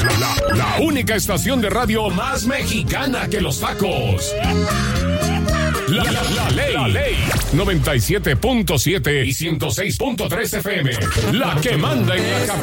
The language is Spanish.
La única estación de radio más mexicana que los tacos. La ley 97.7 y 106.3 FM. La que manda en la capital.